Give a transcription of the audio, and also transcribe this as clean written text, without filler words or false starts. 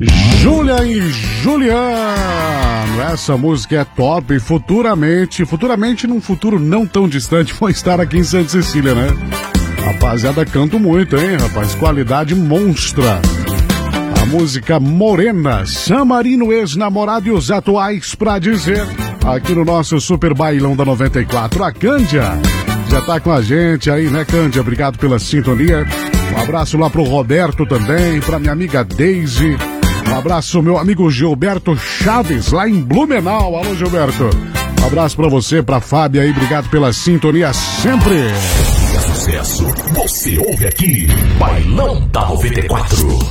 Júlia e Juliano, essa música é top. Futuramente, num futuro não tão distante, vão estar aqui em Santa Cecília, né? Rapaziada, canto muito, hein, rapaz? Qualidade monstra. A música Morena, Samarino, ex-namorado e os atuais pra dizer. Aqui no nosso Super Bailão da 94, a Cândia já tá com a gente aí, né, Cândia? Obrigado pela sintonia. Um abraço lá pro Roberto também, pra minha amiga Deise. Um abraço, meu amigo Gilberto Chaves, lá em Blumenau. Alô, Gilberto. Um abraço pra você, pra Fábia aí. Obrigado pela sintonia sempre. Sucesso, você ouve aqui, Bailão da 94.